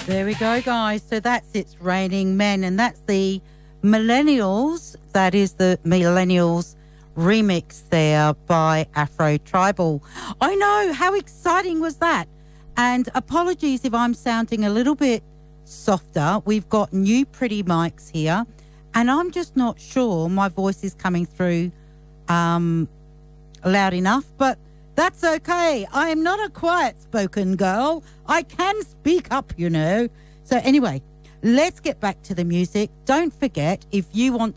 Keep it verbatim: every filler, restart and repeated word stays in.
There we go, guys. So that's It's Raining Men, and that's the Millennials. That is the Millennials remix there by Afro Tribal. I know, how exciting was that? And apologies if I'm sounding a little bit softer. We've got new pretty mics here, and I'm just not sure my voice is coming through um, loud enough, but that's okay. I am not a quiet-spoken girl. I can speak up, you know. So anyway, let's get back to the music. Don't forget, if you want